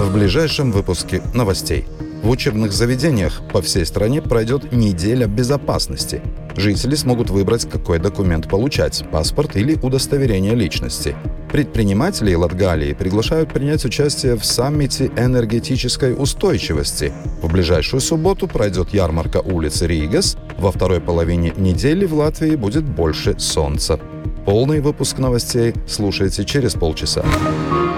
в ближайшем выпуске новостей. В учебных заведениях по всей стране пройдет неделя безопасности. Жители смогут выбрать, какой документ получать – паспорт или удостоверение личности. Предприниматели Латгалии приглашают принять участие в саммите энергетической устойчивости. В ближайшую субботу пройдет ярмарка улицы Ригас. Во второй половине недели в Латвии будет больше солнца. Полный выпуск новостей слушайте через полчаса.